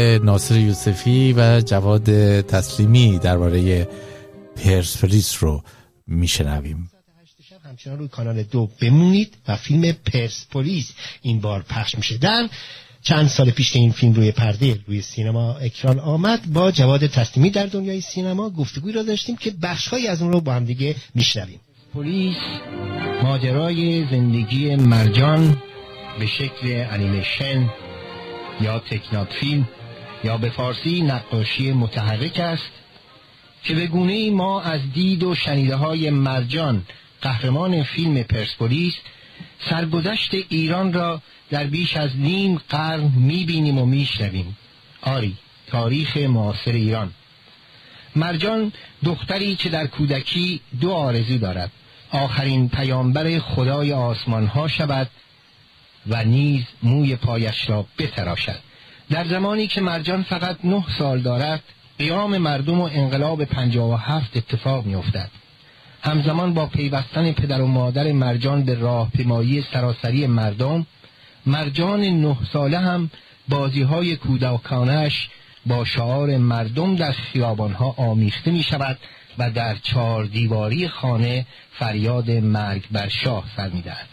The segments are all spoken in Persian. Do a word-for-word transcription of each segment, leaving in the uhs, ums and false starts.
ناصر یوسفی و جواد تسلیمی درباره پرسپولیس رو میشنویم. همچنان روی کانال دو بمونید و فیلم پرسپولیس این بار پخش میشه. در چند سال پیش که این فیلم روی پرده روی سینما اکران آمد، با جواد تسلیمی در دنیای سینما گفتگویی را داشتیم که بخش‌هایی از اون رو با هم دیگه میشنویم. پلیس، ماجرای زندگی مرجان به شکل انیمیشن یا تکنات فیلم یا به فارسی نقاشی متحرک است که به گونه‌ای ما از دید و شنیده‌های مرجان، قهرمان فیلم پرسپولیس، سرگذشت ایران را در بیش از نیم قرن می‌بینیم و می‌شنویم. آری، تاریخ معاصر ایران. مرجان دختری که در کودکی دو آرزو دارد: آخرین پیامبر خدای آسمان‌ها شود و نیز موی پایش را بتراشد. در زمانی که مرجان فقط نه سال دارد، قیام مردم و انقلاب پنجاه و هفت اتفاق می‌افتد. همزمان با پیوستن پدر و مادر مرجان به راهپیمایی سراسری مردم، مرجان نه ساله هم بازی‌های کودکانه‌اش با شعار مردم در خیابان‌ها آمیخته می‌شود و در چهار دیواری خانه فریاد مرگ بر شاه سر می‌دهد.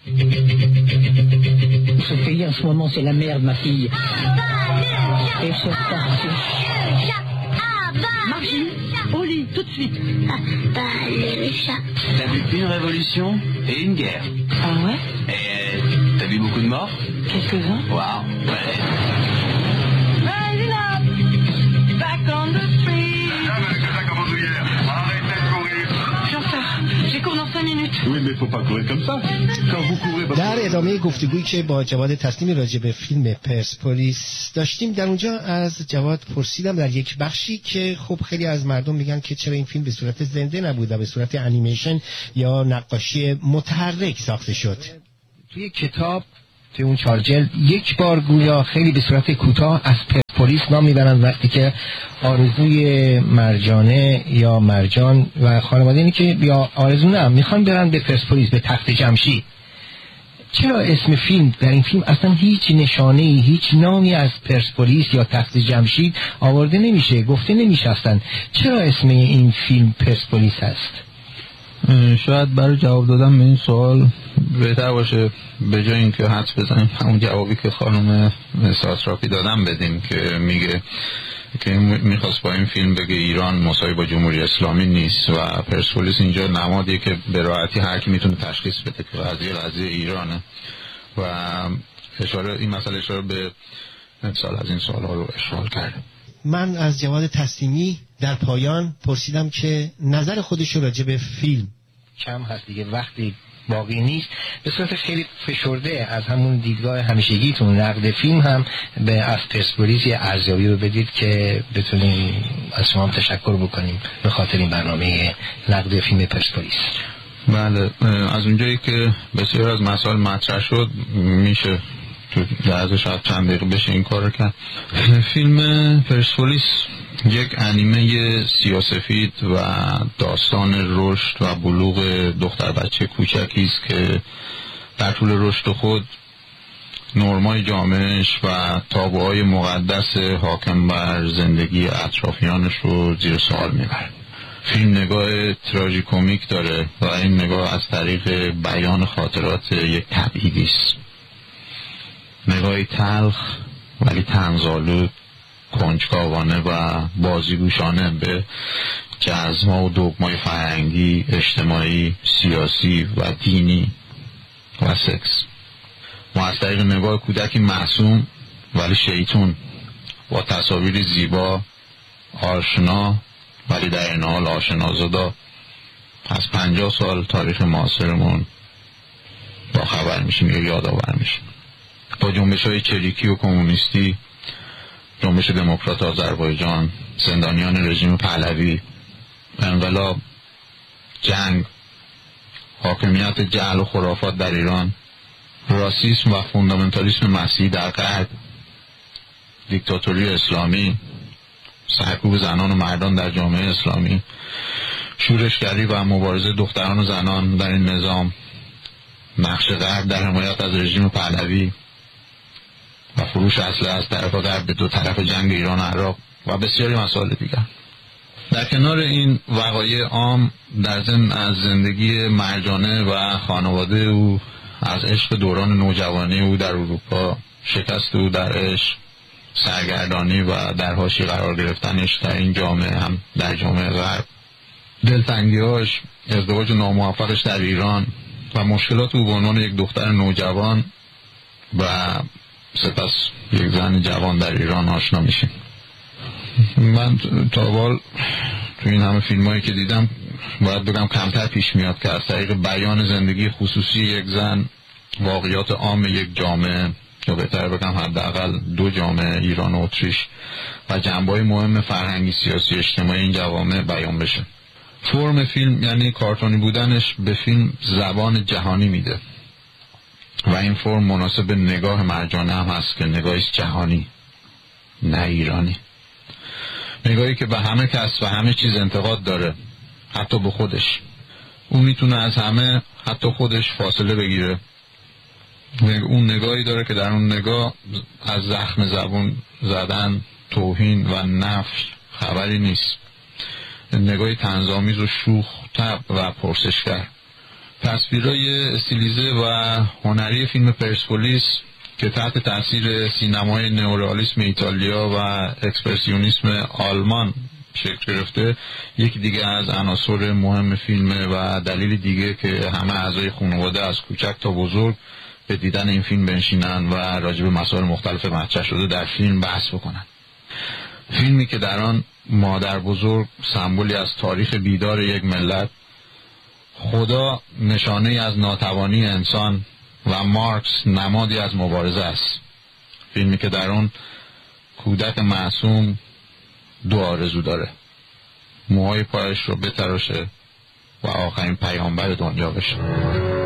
Ce pays en ce moment c'est la merde ma fille. Et c'est parti. Margie, au lit tout de suite. Les chats. T'as vu une révolution et une guerre. Ah ouais? Et t'as vu beaucoup de morts? Quelques-uns. Waouh. Ouais. Rise up, back on the street. J'en fais. J'ai cours dans cinq minutes. Oui, mais faut pas courir comme ça. Quand vous courez... در ادامه گفتگویی که با جواد تسلیمی راجع به فیلم پرسپولیس داشتیم، در اونجا از جواد پرسیدم در یک بخشی که خب خیلی از مردم میگن که چرا این فیلم به صورت زنده نبود و به صورت انیمیشن یا نقاشی متحرک ساخته شد. توی کتاب، توی اون چهار جلد، یک بار گویا خیلی به صورت کوتاه از پرسپولیس نام میبرند وقتی که آرزوی مرجانه یا مرجان و خانواده اینه که یا آرزو نه میخوان برن به پرسپولیس، به تخت جمشید. چرا اسم فیلم در این فیلم اصلا هیچ نشانه‌ای، هیچ نامی از پرسپولیس یا تخت جمشید آورده نمیشه، گفته نمیشه اصلا؟ چرا اسم این فیلم پرسپولیس هست؟ شاید برای جواب دادن به این سوال بهتر باشه به جای اینکه حدس بزنیم همون جوابی که خانم ساتراپی دادن بدیم که میگه که میخواست با این فیلم بگه ایران مساوی با جمهوری اسلامی نیست و پرسپولیس اینجا نمادیه که به راحتی هر کی میتونه تشخیص بده که قضیه قضیه ایرانه و اشاره این مسئله اشاره به امسال از این سوالها رو اشغال کرده. من از جواد تسلیمی در پایان پرسیدم که نظر خودش راجع به فیلم کم هست دیگه، وقتی باقی نیست، به صورت خیلی فشرده از همون دیدگاه همیشگیتون نقد فیلم هم به از پرسپولیس یه ارزیابی رو بدید که بتونیم از شما هم تشکر بکنیم به خاطر این برنامه نقد فیلم پرسپولیس. بله، از اونجایی که بسیار از مسائل مطرح شد میشه تو درازه شاید چند دقیقه بشه این کار رو کرد. فیلم پرسپولیس یک انیمه سیاه‌سفید و داستان رشد و بلوغ دختر بچه کوچکی است که در طول رشد خود نرمای جامعهش و تابوهای مقدس حاکم بر زندگی اطرافیانش رو زیر سوال میبره. فیلم نگاه تراژیکومیک داره و این نگاه از طریق بیان خاطرات یک تبعیدی است، نگاهی تلخ ولی طنزآلود، کنجکاوانه و بازیگوشانه به جزم‌ها و دگمای فرهنگی، اجتماعی، سیاسی و دینی و سکس. ما از طریق نگاه کودکی معصوم ولی شیطون با تصاویر زیبا، آشنا ولی در این حال آشنازادا از پنجاه سال تاریخ معاصرمون با خبر میشیم یا یادآور میشیم. با جنبش‌های چریکی و کمونیستی، جنبش دموکرات آذربایجان، زندانیان رژیم پهلوی، انقلاب، جنگ، حاکمیت جهل و خرافات در ایران، راسیسم و فوندامنتالیسم مسیحی در غرب، دیکتاتوری اسلامی، سرکوب زنان و مردان در جامعه اسلامی، شورشگری و مبارزه دختران و زنان در این نظام، نقش غرب در حمایت از رژیم پهلوی و فروش اسلحه از طرف غرب به دو طرف جنگ ایران و عراق و بسیاری مسائل دیگر. در کنار این وقایع عام، در ضمن از زندگی مرجانه و خانواده او، از عشق دوران نوجوانی او در اروپا، شکست او در عشق، سرگردانی و در حاشیه قرار گرفتنش در این جامعه هم در جامعه غرب، دلتنگی‌هاش، ازدواج ناموفقش در ایران و مشکلات او به عنوان یک دختر نوجوان و سپس یک زن جوان در ایران آشنا میشیم. من تا حال تو این همه فیلمایی که دیدم باید بگم کمتر پیش میاد که از طریق بیان زندگی خصوصی یک زن، واقعیات عام یک جامعه، یا بهتر بگم حداقل دو جامعه، ایران و اتریش، و جنبه‌های مهم فرهنگی، سیاسی، اجتماعی این جوامع بیان بشه. فرم فیلم یعنی کارتونی بودنش به فیلم زبان جهانی میده و این فرم مناسب نگاه مرجانه هم هست که نگاهی جهانی نه ایرانی، نگاهی که به همه کس و همه چیز انتقاد داره، حتی به خودش. اون میتونه از همه، حتی خودش، فاصله بگیره. اون نگاهی داره که در اون نگاه از زخم زبون زدن، توهین و نفی خبری نیست. نگاهی طنزآمیز و شوخ طبع و پرسشگر. تصویرهای استیلیزه و هنری فیلم پرسپولیس که تحت تاثیر سینمای نئورئالیسم ایتالیا و اکسپرسیونیسم آلمان شکل گرفته، یکی دیگه از عناصر مهم فیلمه و دلیل دیگه که همه اعضای خانواده از کوچک تا بزرگ به دیدن این فیلم بنشینن و راجع به مسائل مختلف مطرح شده در فیلم بحث بکنن. فیلمی که در آن مادر بزرگ سمبولی از تاریخ بیدار یک ملت، خدا نشانه از ناتوانی انسان و مارکس نمادی از مبارزه است. فیلمی که در آن کودک معصوم دو آرزو داره: موهای پایش رو بتراشه و آخرین پیامبر دنیا بشه.